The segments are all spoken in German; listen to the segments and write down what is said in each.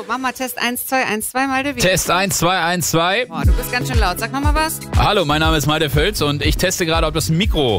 mach mal Test 1, 2, 1, 2, Malte. Test 1, 2, 1, 2. Boah, du bist ganz schön laut. Sag nochmal was. Hallo, mein Name ist Malte Völz und ich teste gerade, ob das Mikro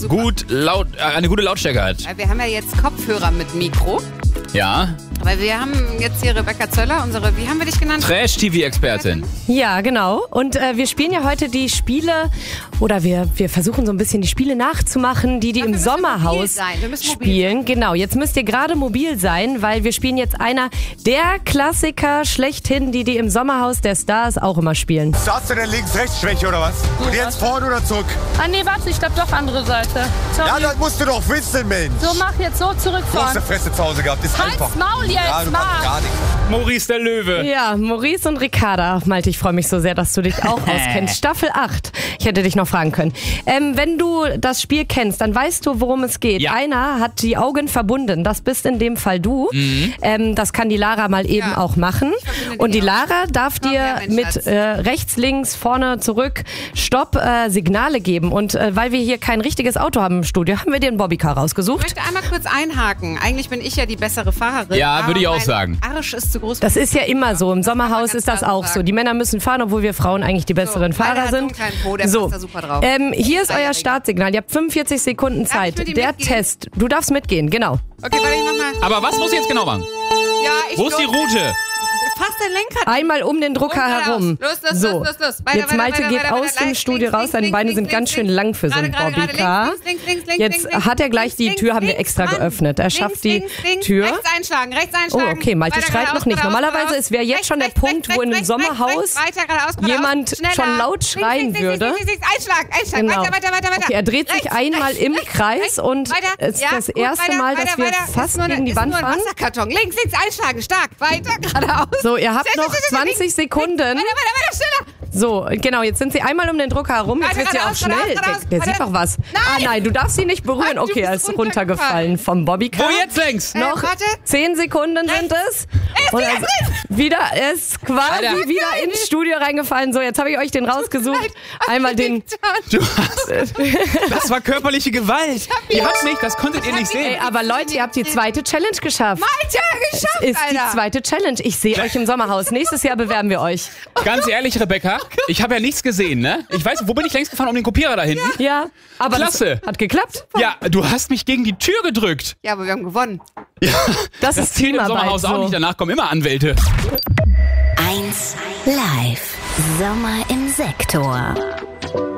eine gute Lautstärke hat. Wir haben ja jetzt Kopfhörer mit Mikro. Ja. Weil wir haben jetzt hier Rebecca Zöller, wie haben wir dich genannt? Trash-TV-Expertin. Ja, genau. Und wir spielen ja heute die Spiele, oder wir versuchen so ein bisschen die Spiele nachzumachen, die im Sommerhaus spielen. Genau, jetzt müsst ihr gerade mobil sein, weil wir spielen jetzt einer der Klassiker schlechthin, die im Sommerhaus der Stars auch immer spielen. Hast du denn Links-Rechts-Schwäche oder was? Und jetzt vorne oder zurück? Ah nee, warte, ich glaube doch andere Seite. Sorry. Ja, das musst du doch wissen, Mensch. So, mach jetzt so Du hast zurückfahren. eine Fresse zu Hause gehabt, ist Halt's einfach. Maul jetzt, Ja, du machst gar nichts. Maurice der Löwe. Ja, Maurice und Ricarda. Malte, ich freue mich so sehr, dass du dich auch auskennst. Staffel 8. Ich hätte dich noch fragen können. Wenn du das Spiel kennst, dann weißt du, worum es geht. Ja. Einer hat die Augen verbunden. Das bist in dem Fall du. Das kann die Lara mal eben auch machen. Und die Lara darf dir mit rechts, links, vorne, zurück, Stopp, Signale geben. Und weil wir hier kein richtiges Auto haben im Studio, haben wir dir einen Bobbycar Ich rausgesucht. möchte einmal kurz einhaken. Eigentlich bin ich ja die bessere Fahrerin. Ja, würde ich auch mein sagen. Arsch ist zu groß. Das ist ja immer so. Im Sommerhaus ist das auch so. Die Männer müssen fahren, obwohl wir Frauen eigentlich die besseren Fahrer sind. So, passt da super drauf. Hier ist euer Startsignal. Ihr habt 45 Sekunden Darf ich Zeit. mit ihm Der mitgehen? Test. Du darfst mitgehen, genau. Okay, warte, ich mach mal. Aber was muss ich jetzt genau machen? Ja, Wo ist die Route? Fass dein Lenkrad. Einmal um den Drucker herum. Los. So. Weiter, Jetzt Malte weiter, geht weiter, aus weiter, dem links, Studio links, raus. Seine links, Beine links, sind ganz schön links, lang für so einen gerade, Bobbycar. links, Jetzt hat er gleich die Tür, haben wir extra geöffnet. Er schafft die Tür. Rechts einschlagen. Oh, okay, Malte schreit noch nicht. Normalerweise wäre jetzt schon der Punkt, wo in einem Sommerhaus jemand schon laut schreien würde. Einschlagen. Genau. Weiter. Okay, er dreht sich einmal im Kreis und es ist das erste Mal, dass wir fast gegen die Wand fahren. Wasserkarton. Links, einschlagen. Stark. Weiter, geradeaus. So, ihr habt noch 20 Sekunden. Weiter, schneller. So, genau, jetzt sind sie einmal um den Drucker herum. Jetzt wird sie auch schnell. Der sieht doch was. Ah nein, du darfst sie nicht berühren. Mann, du Okay, er bist ist runtergefallen vom Bobbycar. Wo jetzt längs? Noch warte. 10 Sekunden sind es. Und er ist quasi Alter. wieder ins Studio reingefallen. So, jetzt habe ich euch den rausgesucht. Einmal den... Das war körperliche Gewalt. Ihr habt's nicht, das konntet ihr nicht Ey, sehen. aber Leute, ihr habt die zweite Challenge geschafft. Alter, geschafft, Ist die Alter. zweite Challenge. Ich sehe euch im Sommerhaus. Nächstes Jahr bewerben wir euch. Ganz ehrlich, Rebecca, ich habe ja nichts gesehen, ne? Ich weiß, wo bin ich längst gefahren? Um den Kopierer da hinten? Ja, aber Klasse. das hat geklappt. Ja, du hast mich gegen die Tür gedrückt. Ja, aber wir haben gewonnen. Das ist zählt im Teamarbeit. Sommerhaus auch So. nicht, danach kommen immer Anwälte. 1 Live. Sommer im Sektor.